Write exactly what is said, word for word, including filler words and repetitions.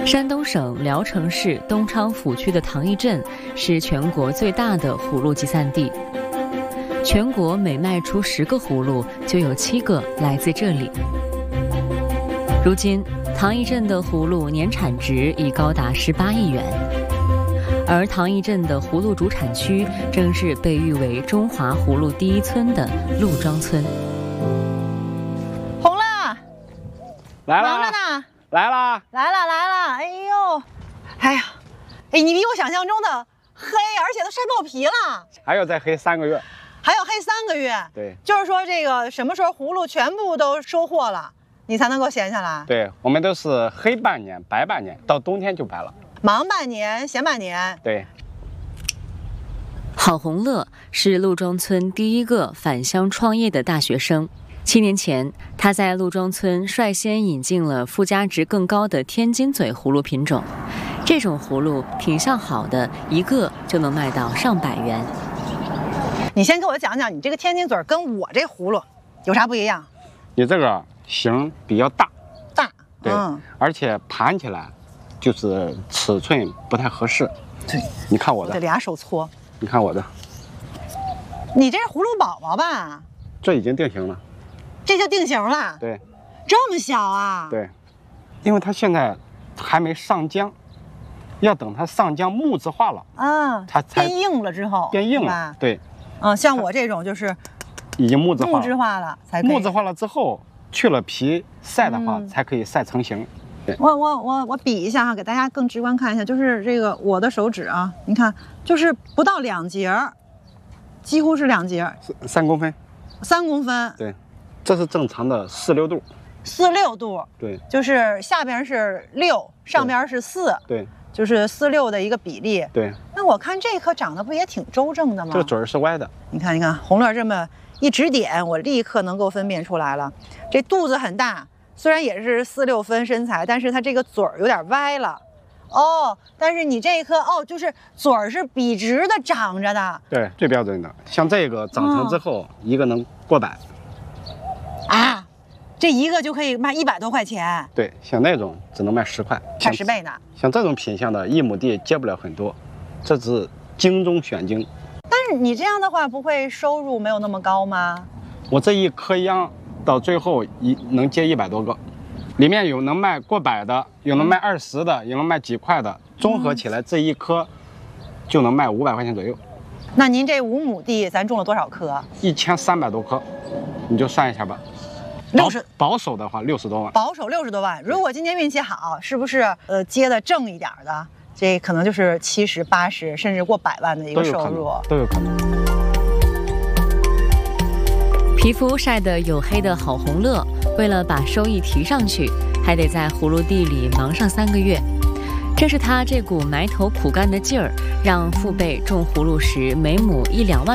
山东省聊城市东昌府区的唐邑镇是全国最大的葫芦集散地，全国每卖出十个葫芦，就有七个来自这里。如今，唐邑镇的葫芦年产值已高达十八亿元，而唐邑镇的葫芦主产区正是被誉为中华葫芦第一村的陆庄村。 红了， 来了， 忙着呢。 来啦， 来了来了，哎呦，哎呀，哎，你比我想象中的黑，而且都晒爆皮了， 还要再黑三个月， 还要黑三个月。 对， 就是说这个什么时候葫芦全部都收获了，你才能够闲下来。 对，我们都是黑半年，白半年，到冬天就白了， 忙半年，闲半年。 对。 郝洪乐是陆庄村第一个返乡创业的大学生。七年前，他在陆庄村率先引进了附加值更高的天津嘴葫芦品种。这种葫芦品相好的，一个就能卖到上百元。 你先给我讲讲，你这个天津嘴跟我这葫芦有啥不一样？ 你这个形比较大， 大， 对， 嗯、 而且盘起来就是尺寸不太合适。 对， 你看我的， 这俩手搓。 你看我的， 你这是葫芦宝宝吧？ 这已经定型了。 这就定型了？ 对， 这么小啊？ 对，因为它现在还没上浆，要等它上浆木质化了啊， 它才变硬了之后， 变硬了。对， 嗯，像我这种就是已经木质化了， 木质化了才可以。 木质化了之后，去了皮晒的话， 嗯、 才可以晒成型。 我我我我比一下哈，给大家更直观看一下，就是这个我的手指啊，你看，就是不到两节，几乎是两节， 三公分， 三公分。 对。这是正常的四六度， 四六度， 对， 就是下边是六，上边是四， 对， 就是四六的一个比例， 对。 那我看这颗长得不也挺周正的吗？ 这个嘴儿是歪的， 你看，你看，洪乐这么一指点，我立刻能够分辨出来了。这肚子很大，虽然也是四六分身材，但是它这个嘴儿有点歪了。哦，但是你这一颗哦，就是嘴儿是笔直的长着的， 对，最标准的。像这个长成之后，哦、一个能过百。 啊，这一个就可以卖一百多块钱。 对，像那种只能卖十块， 差十倍呢。 像这种品相的，一亩地接不了很多，这是精中选精。 但是你这样的话，不会收入没有那么高吗？ 我这一颗秧到最后一能接一百多个，里面有能卖过百的，有能卖二十的，有能卖几块的，综合起来这一颗就能卖五百块钱左右。 那您这五亩地，咱种了多少棵？ 一千三百多棵，你就算一下吧。 六十保守的话，六十多万。 保守六十多万。如果今年运气好，是不是呃接的正一点的，这可能就是七十、八十，甚至过百万的一个收入， 都有可能。 皮肤晒得黝黑的郝洪乐，为了把收益提上去，还得在葫芦地里忙上三个月。正是他这股埋头苦干的劲儿，让父辈种葫芦时每亩一两万